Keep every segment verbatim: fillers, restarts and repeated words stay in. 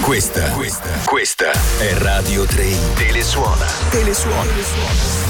Questa, questa, questa è Radio tre. Telesuona. Telesuona. Telesuona.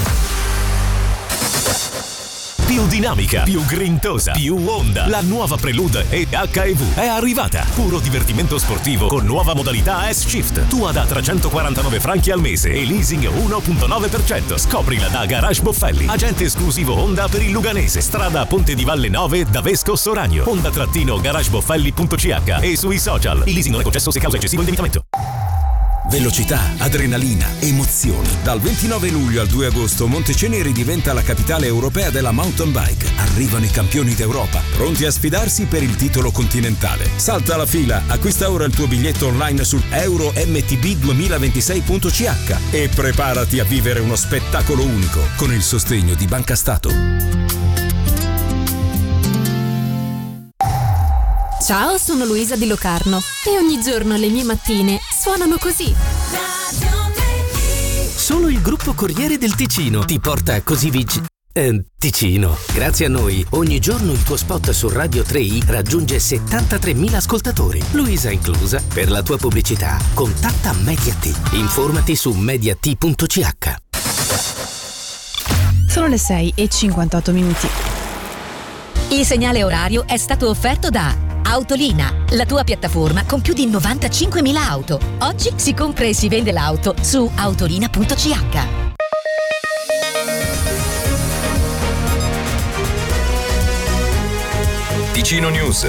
Più dinamica, più grintosa, più onda. La nuova Prelude E H E V è arrivata. Puro divertimento sportivo con nuova modalità S-Shift. Tua da trecentoquarantanove franchi al mese e leasing uno virgola nove per cento. Scoprila da Garage Boffelli. Agente esclusivo Honda per il Luganese. Strada Ponte di Valle nove da Vesco Soragno. Honda-garageboffelli punto c h e sui social. Il leasing non è concesso se causa eccessivo indebitamento. Velocità, adrenalina, emozioni. Dal ventinove luglio al due agosto Monteceneri diventa la capitale europea della mountain bike. Arrivano i campioni d'Europa, pronti a sfidarsi per il titolo continentale. Salta la fila, acquista ora il tuo biglietto online sul euro m t b duemilaventisei punto c h e preparati a vivere uno spettacolo unico con il sostegno di Banca Stato. Ciao, sono Luisa di Locarno e ogni giorno le mie mattine suonano così. Solo il gruppo Corriere del Ticino ti porta così vicino. Eh, Ticino. Grazie a noi, ogni giorno il tuo spot su Radio tre i raggiunge settantatremila ascoltatori, Luisa inclusa. Per la tua pubblicità, contatta Media't. Informati su media't punto c h. Sono le sei e cinquantotto minuti. Il segnale orario è stato offerto da Autolina, la tua piattaforma con più di novantacinquemila auto. Oggi si compra e si vende l'auto su autolina punto c h. Ticino News.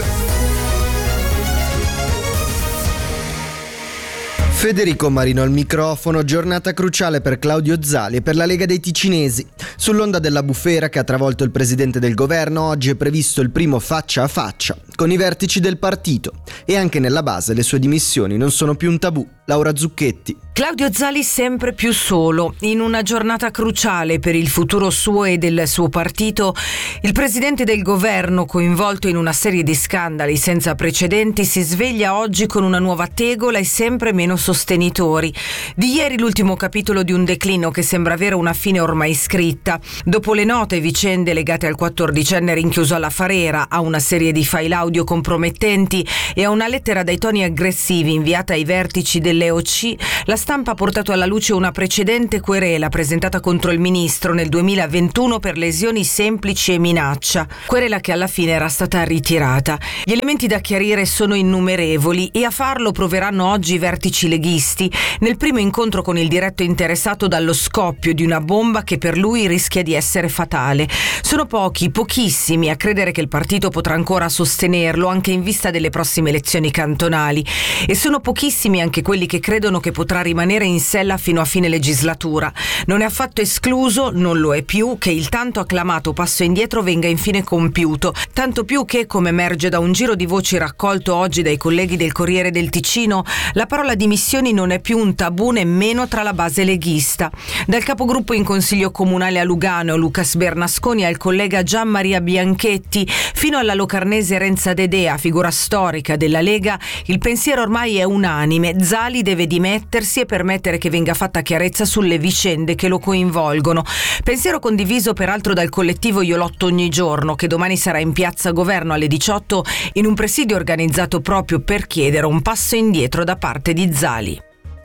Federico Marino al microfono, giornata cruciale per Claudio Zali e per la Lega dei Ticinesi. Sull'onda della bufera che ha travolto il presidente del governo, oggi è previsto il primo faccia a faccia con i vertici del partito e anche nella base le sue dimissioni non sono più un tabù. Laura Zucchetti. Claudio Zali sempre più solo. In una giornata cruciale per il futuro suo e del suo partito, il presidente del governo, coinvolto in una serie di scandali senza precedenti, si sveglia oggi con una nuova tegola e sempre meno sostenitori. Di ieri l'ultimo capitolo di un declino che sembra avere una fine ormai scritta. Dopo le note vicende legate al quattordicenne rinchiuso alla Farera, a una serie di file audio compromettenti e a una lettera dai toni aggressivi inviata ai vertici dell'E O C, la stampa ha portato alla luce una precedente querela presentata contro il ministro nel duemilaventuno per lesioni semplici e minaccia, querela che alla fine era stata ritirata. Gli elementi da chiarire sono innumerevoli e a farlo proveranno oggi i vertici leghisti nel primo incontro con il diretto interessato dallo scoppio di una bomba che per lui rischia di essere fatale. Sono pochi, pochissimi a credere che il partito potrà ancora sostenerlo anche in vista delle prossime elezioni cantonali e sono pochissimi anche quelli che credono che potrà rimanere in sella fino a fine legislatura. Non è affatto escluso, non lo è più, che il tanto acclamato passo indietro venga infine compiuto, tanto più che, come emerge da un giro di voci raccolto oggi dai colleghi del Corriere del Ticino, la parola dimissioni non è più un tabù nemmeno tra la base leghista. Dal capogruppo in Consiglio Comunale a Lugano, Lucas Bernasconi, al collega Gian Maria Bianchetti, fino alla locarnese Renza Dedea, figura storica della Lega, il pensiero ormai è unanime. Zali deve dimettersi e permettere che venga fatta chiarezza sulle vicende che lo coinvolgono. Pensiero condiviso peraltro dal collettivo Io Lotto Ogni Giorno, che domani sarà in piazza Governo alle diciotto in un presidio organizzato proprio per chiedere un passo indietro da parte di Zali.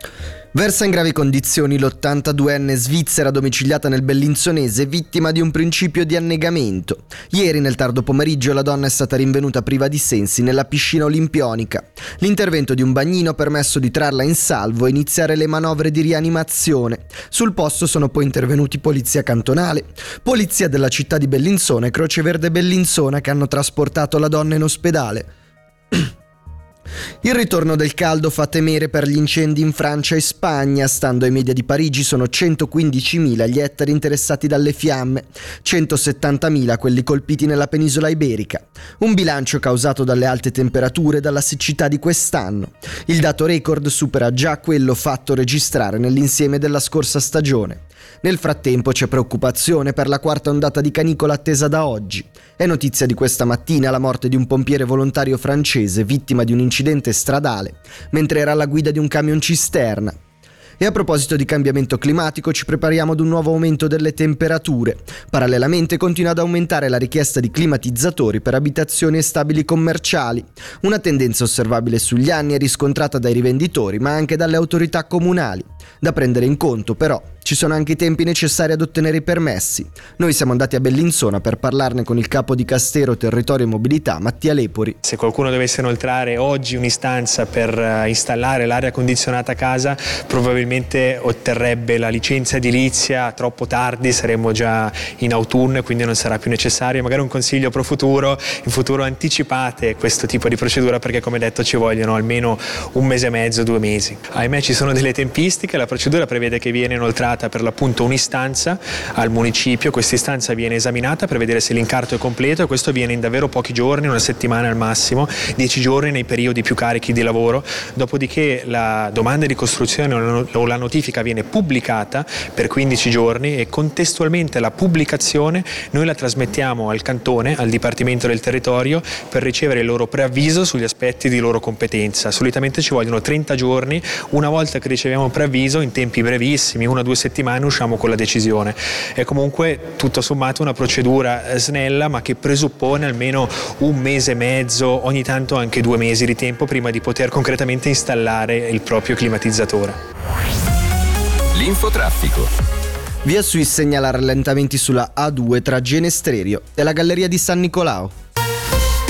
Versa in gravi condizioni l'ottantaduenne svizzera domiciliata nel Bellinzonese, vittima di un principio di annegamento. Ieri nel tardo pomeriggio la donna è stata rinvenuta priva di sensi nella piscina olimpionica. L'intervento di un bagnino ha permesso di trarla in salvo e iniziare le manovre di rianimazione. Sul posto sono poi intervenuti polizia cantonale, polizia della città di Bellinzona e Croce Verde Bellinzona, che hanno trasportato la donna in ospedale. Il ritorno del caldo fa temere per gli incendi in Francia e Spagna. Stando ai media di Parigi sono centoquindicimila gli ettari interessati dalle fiamme, centosettantamila quelli colpiti nella penisola iberica. Un bilancio causato dalle alte temperature e dalla siccità di quest'anno. Il dato record supera già quello fatto registrare nell'insieme della scorsa stagione. Nel frattempo c'è preoccupazione per la quarta ondata di canicola attesa da oggi. È notizia di questa mattina la morte di un pompiere volontario francese vittima di un incidente stradale mentre era alla guida di un camion cisterna. E a proposito di cambiamento climatico, ci prepariamo ad un nuovo aumento delle temperature. Parallelamente continua ad aumentare la richiesta di climatizzatori per abitazioni e stabili commerciali. Una tendenza osservabile sugli anni e riscontrata dai rivenditori, ma anche dalle autorità comunali. Da prendere in conto, però, ci sono anche i tempi necessari ad ottenere i permessi. Noi siamo andati a Bellinzona per parlarne con il capo di Castero Territorio e Mobilità, Mattia Lepori. Se qualcuno dovesse inoltrare oggi un'istanza per installare l'aria condizionata a casa, probabilmente otterrebbe la licenza edilizia troppo tardi, saremmo già in autunno e quindi non sarà più necessario. Magari un consiglio pro futuro: in futuro anticipate questo tipo di procedura, perché come detto ci vogliono almeno un mese e mezzo, due mesi. Ahimè ci sono delle tempistiche, la procedura prevede che viene inoltrata per l'appunto un'istanza al municipio, questa istanza viene esaminata per vedere se l'incarto è completo e questo avviene in davvero pochi giorni, una settimana al massimo, dieci giorni nei periodi più carichi di lavoro, dopodiché la domanda di costruzione o la notifica viene pubblicata per quindici giorni e contestualmente alla pubblicazione noi la trasmettiamo al cantone, al Dipartimento del Territorio, per ricevere il loro preavviso sugli aspetti di loro competenza. Solitamente ci vogliono trenta giorni, una volta che riceviamo il preavviso in tempi brevissimi, una o due settimane, usciamo con la decisione. È comunque tutto sommato una procedura snella, ma che presuppone almeno un mese e mezzo, ogni tanto anche due mesi di tempo prima di poter concretamente installare il proprio climatizzatore. L'infotraffico. Via Suis segnala rallentamenti sulla A due tra Genestrelio e la galleria di San Nicolao.